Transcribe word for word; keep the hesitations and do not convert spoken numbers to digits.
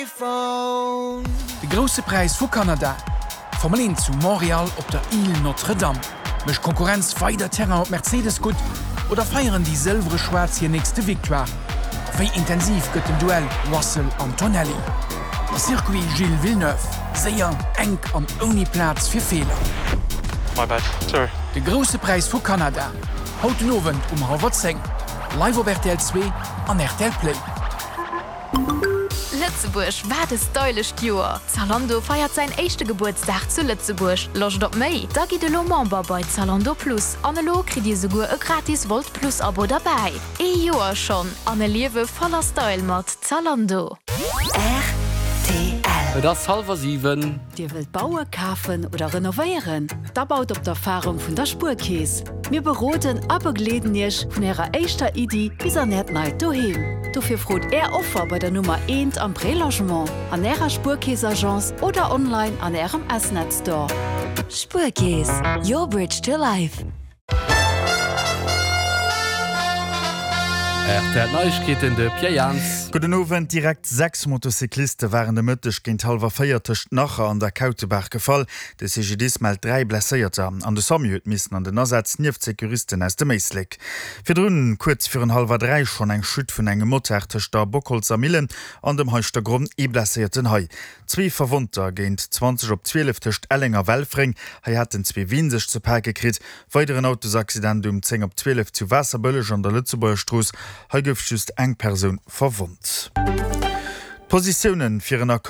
De grosse Preis vu Kanada. Formel zu Montreal op der Ile Notre Dame. Mech Konkurrenz feider Terrain op Mercedes gut oder feieren die silvere Schwarz hier nächste Victoire. Wéi intensiv gëtt dem Duell Russell Antonelli. Circuit Gilles Villeneuve, séier eng an oni Platz fir Fehler. My bad. Sorry. De grosse Preis vu Kanada. Haut Nowen um Harvard seng. Live op R T L zwei an R T L Play. Lützeburg war de steilech Joer. Zalando feiert sein echte Geburtstag zu Lützeburg. Locht op méi, da gi de lo Member bei Zalando Plus. Anlo krit Di segur e gratis Volt Plus Abo dabei. E Joer schon, an e Liewe voller Style mat Zalando. R T L. Das halber sieben. Dir wilt Bauer kaufen oder renovieren? Da baut op der Erfahrung vun der Spurkäes. Mir beroten abergledenisch vun ihrer eischter Idee bis er net neid doheem. Dufir frot er Offer bei der Nummer eins am Prélogement, an ihrer Spurkäesagenz oder online an ihrem S-Net-Store. Spurkäes, your bridge to life. Der Neuigkeiten de Pierre Jans. Guten Abend, direkt sechs Motorcyklisten waren de Mëttech géint halber feiertecht nachher an der Kautebach gefall. De se je diesmal drei blesséierter. An de Samjut missen an den Ersatz nieft Sekuristen aus dem Meislik. Fir drinnen kurz für ein halber drei schon eng Schütt vun engem Mottertecht der Bockholzer Millen an dem heuchter Grund e blesséierten Hai. Zwei Verwundter géint zwanzig op zwölftecht Ellinger Welfring, hai hat den zwe Wiensech zu Per gekrit, weiteren Autosaccident um zehn op zwölf zu Wasserbëllech an der Lützeburger Stroos, ha gouf just eng Person verwundt. Positionen fir ennner